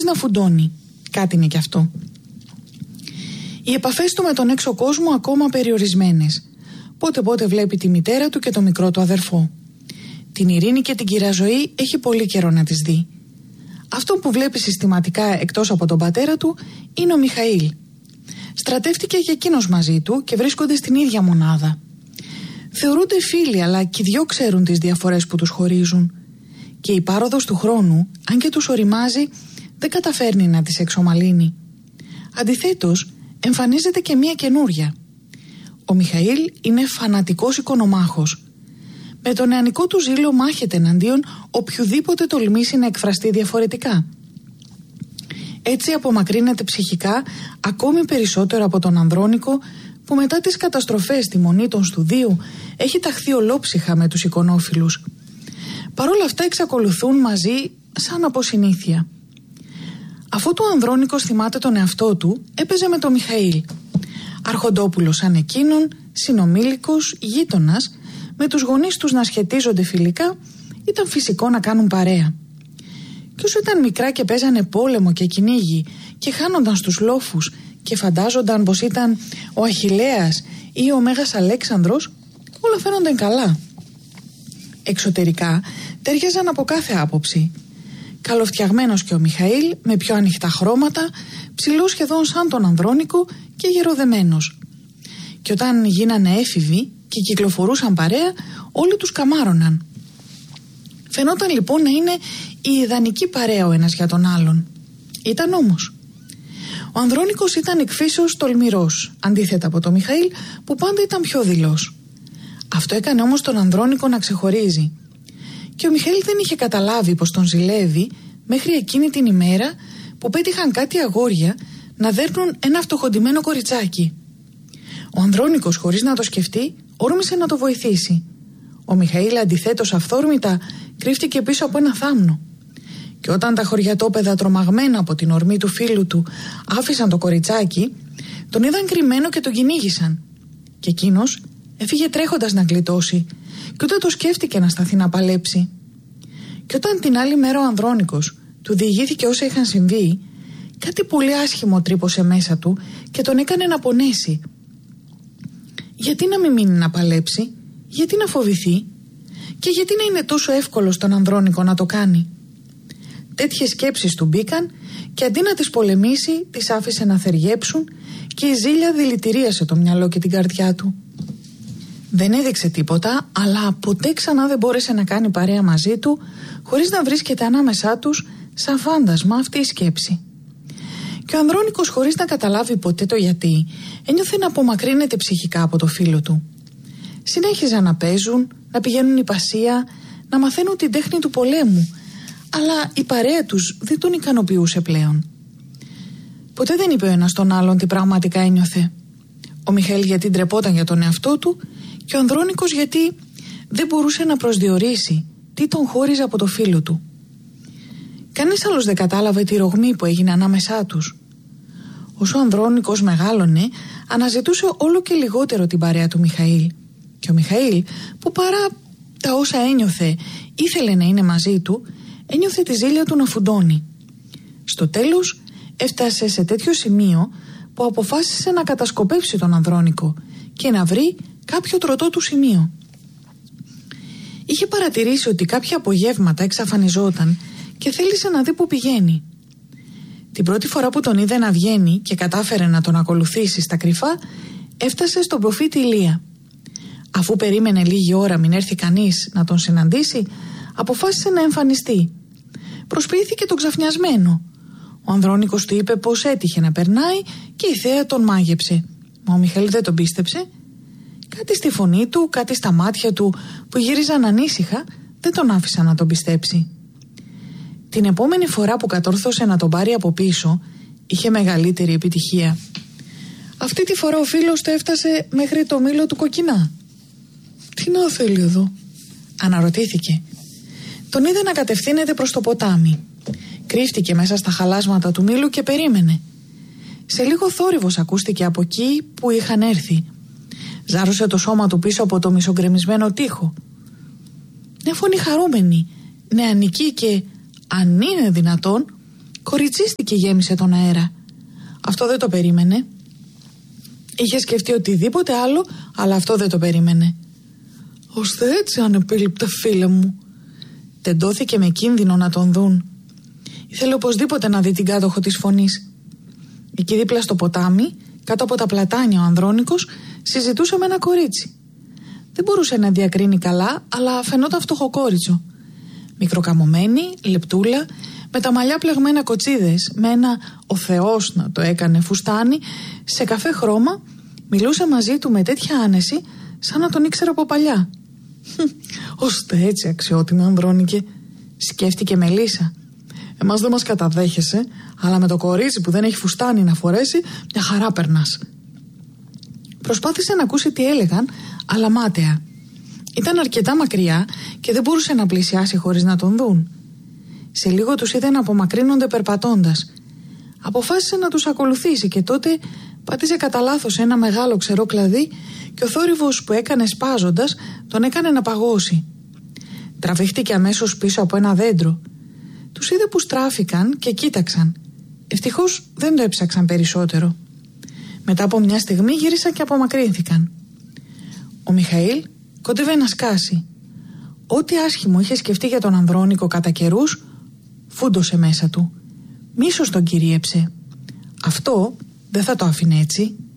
να φουντώνει. Κάτι είναι κι αυτό. Οι επαφές του με τον έξω κόσμο ακόμα περιορισμένες. Πότε βλέπει τη μητέρα του και το μικρό του αδερφό. Την Ειρήνη και την Κυραζωή έχει πολύ καιρό να τις δει. Αυτό που βλέπει συστηματικά εκτός από τον πατέρα του είναι ο Μιχαήλ. Στρατεύτηκε και εκείνος μαζί του και βρίσκονται στην ίδια μονάδα. Θεωρούνται φίλοι, αλλά και οι δυο ξέρουν τις διαφορές που τους χωρίζουν. Και η πάροδος του χρόνου, αν και τους οριμάζει, δεν καταφέρνει να τις εξομαλύνει. Αντιθέτως, εμφανίζεται και μία καινούρια. Ο Μιχαήλ είναι φανατικός οικονομάχος. Με το νεανικό του ζήλο μάχεται εναντίον οποιουδήποτε τολμήσει να εκφραστεί διαφορετικά. Έτσι απομακρύνεται ψυχικά ακόμη περισσότερο από τον Ανδρώνικο, που μετά τις καταστροφές στη μονή των Στουδίου έχει ταχθεί ολόψυχα με τους εικονόφιλους. Παρ' όλα αυτά εξακολουθούν μαζί σαν από συνήθεια. Αφού το Ανδρώνικος θυμάται τον εαυτό του, έπαιζε με τον Μιχαήλ. Αρχοντόπουλος σαν εκείνον, συνομήλικος, γείτονας, με τους γονείς τους να σχετίζονται φιλικά, ήταν φυσικό να κάνουν παρέα. Και όσο ήταν μικρά και παίζανε πόλεμο και κυνήγι και χάνονταν στους λόφους και φαντάζονταν πως ήταν ο Αχιλλέας ή ο Μέγας Αλέξανδρος, όλα φαίνονταν καλά. Εξωτερικά ταιριάζαν από κάθε άποψη. Καλοφτιαγμένος και ο Μιχαήλ, με πιο ανοιχτά χρώματα, ψηλός σχεδόν σαν τον Ανδρώνικο και γεροδεμένος. Και όταν γίνανε έφηβοι και κυκλοφορούσαν παρέα, όλοι τους καμάρωναν. Φαινόταν λοιπόν να είναι η ιδανική παρέα ο ένας για τον άλλον. Ήταν όμως. Ο Ανδρώνικος ήταν εκ φύσεως τολμηρός, αντίθετα από τον Μιχαήλ που πάντα ήταν πιο δειλός. Αυτό έκανε όμως τον Ανδρώνικο να ξεχωρίζει. Και ο Μιχαήλ δεν είχε καταλάβει πως τον ζηλεύει μέχρι εκείνη την ημέρα που πέτυχαν κάτι αγόρια να δέρνουν ένα φτωχοντυμένο κοριτσάκι. Ο Ανδρώνικος, χωρίς να το σκεφτεί, όρμησε να το βοηθήσει. Ο Μιχαήλ αντιθέτως αυθόρμητα κρύφτηκε πίσω από ένα θάμνο. Και όταν τα χωριατόπαιδα, τρομαγμένα από την ορμή του φίλου του, άφησαν το κοριτσάκι, τον είδαν κρυμμένο και τον κυνήγησαν. Και εκείνος έφυγε τρέχοντας να γλιτώσει και ούτε το σκέφτηκε να σταθεί να παλέψει. Και όταν την άλλη μέρα ο Ανδρώνικος του διηγήθηκε όσα είχαν συμβεί, κάτι πολύ άσχημο τρύπωσε μέσα του και τον έκανε να πονέσει. Γιατί να μην μείνει να παλέψει, γιατί να φοβηθεί και γιατί να είναι τόσο εύκολο στον Ανδρώνικο να το κάνει. Τέτοιες σκέψεις του μπήκαν και αντί να τις πολεμήσει, τις άφησε να θεριέψουν και η ζήλια δηλητηρίασε το μυαλό και την καρδιά του. Δεν έδειξε τίποτα, αλλά ποτέ ξανά δεν μπόρεσε να κάνει παρέα μαζί του χωρίς να βρίσκεται ανάμεσά τους σαν φάντασμα αυτή η σκέψη. Και ο Ανδρώνικος, χωρίς να καταλάβει ποτέ το γιατί, ένιωθε να απομακρύνεται ψυχικά από το φίλο του. Συνέχιζαν να παίζουν, να πηγαίνουν υπασία, να μαθαίνουν την τέχνη του πολέμου, αλλά η παρέα τους δεν τον ικανοποιούσε πλέον. Ποτέ δεν είπε ο ένας τον άλλον τι πραγματικά ένιωθε. Ο Μιχαήλ γιατί ντρεπόταν για τον εαυτό του και ο Ανδρώνικος γιατί δεν μπορούσε να προσδιορίσει τι τον χώριζε από το φίλο του. Κανείς άλλος δεν κατάλαβε τη ρογμή που έγινε ανάμεσά τους. Όσο ο Ανδρώνικος μεγάλωνε, αναζητούσε όλο και λιγότερο την παρέα του Μιχαήλ. Και ο Μιχαήλ, που παρά τα όσα ένιωθε ήθελε να είναι μαζί του, ένιωθε τη ζήλια του να φουντώνει. Στο τέλος έφτασε σε τέτοιο σημείο που αποφάσισε να κατασκοπεύσει τον Ανδρώνικο και να βρει κάποιο τροτό του σημείο. Είχε παρατηρήσει ότι κάποια απογεύματα εξαφανιζόταν και θέλησε να δει που πηγαίνει. Την πρώτη φορά που τον είδε να βγαίνει και κατάφερε να τον ακολουθήσει στα κρυφά, έφτασε στον προφήτη Ηλία. Αφού περίμενε λίγη ώρα μην έρθει κανείς να τον συναντήσει, αποφάσισε να εμφανιστεί. Προσποιήθηκε τον ξαφνιασμένο. Ο Ανδρώνικος του είπε πως έτυχε να περνάει και η θέα τον μάγεψε. Μα ο Μιχαήλ δεν τον πίστεψε. Κάτι στη φωνή του, κάτι στα μάτια του που γύριζαν ανήσυχα, δεν τον άφησαν να τον πιστέψει. Την επόμενη φορά που κατόρθωσε να τον πάρει από πίσω, είχε μεγαλύτερη επιτυχία. Αυτή τη φορά ο φίλος του έφτασε μέχρι το μήλο του Κοκκινά. Τι να θέλει εδώ, αναρωτήθηκε. Τον είδε να κατευθύνεται προς το ποτάμι. Κρύφτηκε μέσα στα χαλάσματα του μήλου και περίμενε. Σε λίγο θόρυβος ακούστηκε από εκεί που είχαν έρθει. Ζάρωσε το σώμα του πίσω από το μισογκρεμισμένο τοίχο. Μια φωνή χαρούμενη, νεανική και, αν είναι δυνατόν, Κοριτσίστηκε, γέμισε τον αέρα. Αυτό δεν το περίμενε. Είχε σκεφτεί οτιδήποτε άλλο, αλλά αυτό δεν το περίμενε. «Ώστε έτσι, ανεπίληπτε φίλε μου», τεντώθηκε με κίνδυνο να τον δουν. Ήθελε οπωσδήποτε να δει την κάτοχο της φωνής. Εκεί δίπλα στο ποτάμι, κάτω από τα πλατάνια, ο Ανδρώνικος συζητούσε με ένα κορίτσι. Δεν μπορούσε να διακρίνει καλά, αλλά φαινόταν φτωχοκόριτσο. Μικροκαμωμένη, λεπτούλα, με τα μαλλιά πλεγμένα κοτσίδες, με ένα «ο Θεός να το έκανε» φουστάνι, σε καφέ χρώμα, μιλούσε μαζί του με τέτοια άνεση, σαν να τον ήξερε από παλιά. «Ώστε έτσι, αξιότιμη Ανδρώνικε», σκέφτηκε Μελίσσα. «Εμάς δεν μας καταδέχεσαι, αλλά με το κορίτσι που δεν έχει φουστάνι να φορέσει, μια χαρά περνάς». Προσπάθησε να ακούσει τι έλεγαν, αλλά μάταια. Ήταν αρκετά μακριά και δεν μπορούσε να πλησιάσει χωρίς να τον δουν. Σε λίγο τους είδε να απομακρύνονται περπατώντας. Αποφάσισε να τους ακολουθήσει και τότε πάτησε κατά λάθος ένα μεγάλο ξερό κλαδί και ο θόρυβος που έκανε σπάζοντας τον έκανε να παγώσει. Τραβήχτηκε αμέσως πίσω από ένα δέντρο. Τους είδε που στράφηκαν και κοίταξαν. Ευτυχώς δεν το έψαξαν περισσότερο. Μετά από μια στιγμή γύρισαν και απομακρύνθηκαν. Ο Μιχαήλ κόντευε να σκάσει. Ό,τι άσχημο είχε σκεφτεί για τον Ανδρώνικο κατά καιρούς, φούντωσε μέσα του. Μίσος τον κυρίεψε. Αυτό δεν θα το άφηνε έτσι.